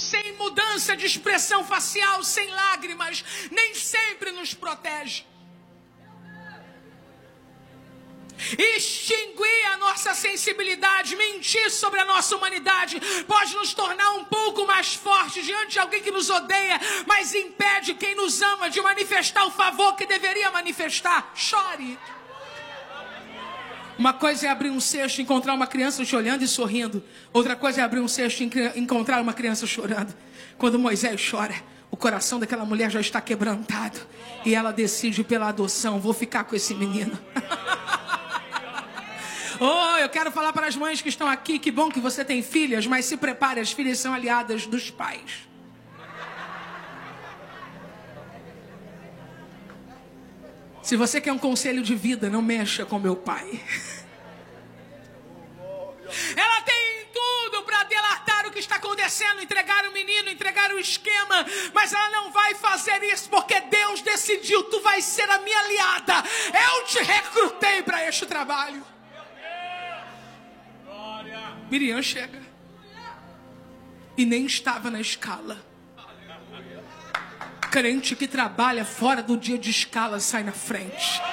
sem mudança de expressão facial, sem lágrimas, nem sempre nos protege. Extinguir a nossa sensibilidade, mentir sobre a nossa humanidade, pode nos tornar um pouco mais fortes diante de alguém que nos odeia, mas impede quem nos ama de manifestar o favor que deveria manifestar. Chore. Uma coisa é abrir um cesto e encontrar uma criança te olhando e sorrindo. Outra coisa é abrir um cesto e encontrar uma criança chorando. Quando Moisés chora, o coração daquela mulher já está quebrantado. E ela decide pela adoção: vou ficar com esse menino. Oh, eu quero falar para as mães que estão aqui, que bom que você tem filhas, mas se prepare, as filhas são aliadas dos pais. Se você quer um conselho de vida, não mexa com meu pai. Ela tem tudo para delatar o que está acontecendo, entregar o menino, entregar o esquema, mas ela não vai fazer isso porque Deus decidiu: tu vais ser a minha aliada, eu te recrutei para este trabalho. Miriam chega e nem estava na escala. Crente que trabalha fora do dia de escala sai na frente.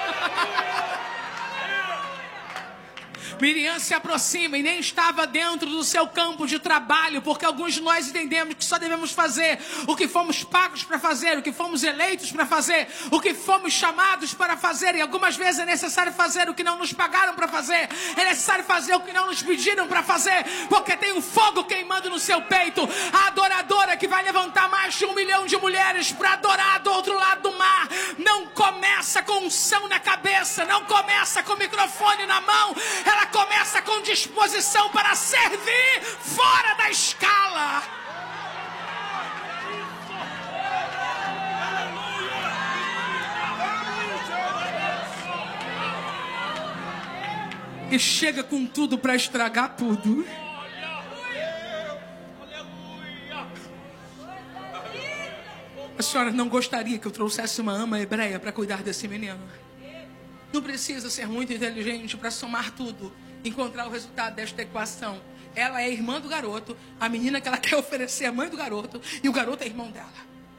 Miriam se aproxima e nem estava dentro do seu campo de trabalho, porque alguns de nós entendemos que só devemos fazer o que fomos pagos para fazer, o que fomos eleitos para fazer, o que fomos chamados para fazer, e algumas vezes é necessário fazer o que não nos pagaram para fazer, é necessário fazer o que não nos pediram para fazer, porque tem um fogo queimando no seu peito. A adoradora que vai levantar mais de 1 milhão de mulheres para adorar do outro lado do mar, não começa com unção na cabeça, não começa com o microfone na mão, ela começa com disposição para servir fora da escala. E chega com tudo para estragar tudo. A senhora não gostaria que eu trouxesse uma ama hebreia para cuidar desse menino? Não precisa ser muito inteligente para somar tudo, encontrar o resultado desta equação. Ela é irmã do garoto, a menina que ela quer oferecer é mãe do garoto, e o garoto é irmão dela.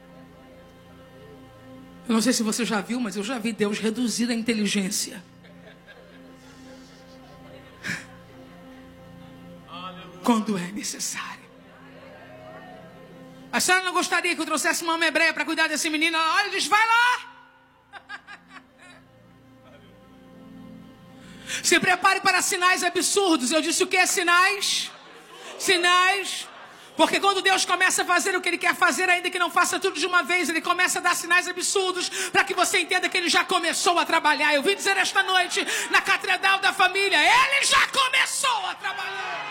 Eu não sei se você já viu, mas eu já vi Deus reduzir a inteligência. Quando é necessário. A senhora não gostaria que eu trouxesse uma alma hebreia para cuidar desse menino? Ela olha e diz: vai lá. Se prepare para sinais absurdos. Eu disse o que é sinais? Sinais. Porque quando Deus começa a fazer o que Ele quer fazer, ainda que não faça tudo de uma vez, Ele começa a dar sinais absurdos para que você entenda que Ele já começou a trabalhar. Eu vim dizer esta noite na Catedral da Família: Ele já começou a trabalhar.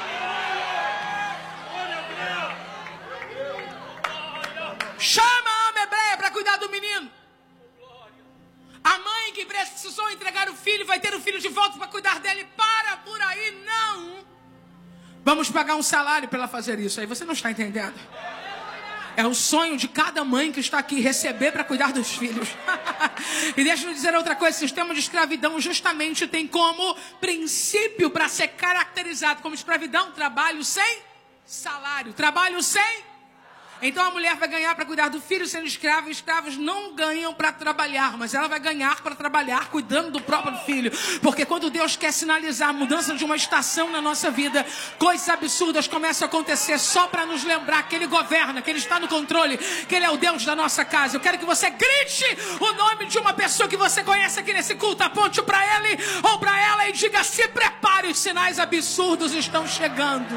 Chama a alma hebreia para cuidar do menino. A mãe que precisou entregar o filho vai ter o filho de volta para cuidar dele. Para por aí, não. Vamos pagar um salário para ela fazer isso. Aí você não está entendendo. É o sonho de cada mãe que está aqui, receber para cuidar dos filhos. E deixa eu dizer outra coisa: o sistema de escravidão justamente tem como princípio para ser caracterizado como escravidão trabalho sem salário. Trabalho sem. Então a mulher vai ganhar para cuidar do filho sendo escrava. Escravos não ganham para trabalhar, mas ela vai ganhar para trabalhar cuidando do próprio filho. Porque quando Deus quer sinalizar a mudança de uma estação na nossa vida, coisas absurdas começam a acontecer só para nos lembrar que Ele governa, que Ele está no controle, que Ele é o Deus da nossa casa. Eu quero que você grite o nome de uma pessoa que você conhece aqui nesse culto, aponte para ele ou para ela e diga: se prepare, os sinais absurdos estão chegando.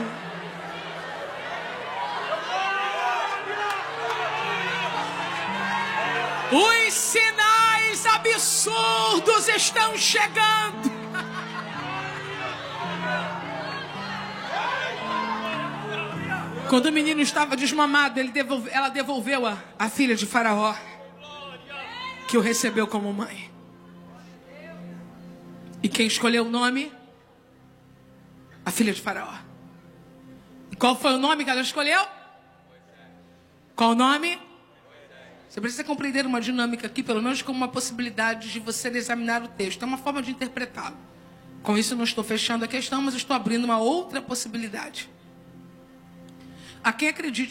Os sinais absurdos estão chegando. Quando o menino estava desmamado, ela devolveu a filha de Faraó, que o recebeu como mãe. E quem escolheu o nome? A filha de Faraó. E qual foi o nome que ela escolheu? Qual o nome? Você precisa compreender uma dinâmica aqui, pelo menos como uma possibilidade de você examinar o texto. É uma forma de interpretá-lo. Com isso, eu não estou fechando a questão, mas estou abrindo uma outra possibilidade. A quem acredite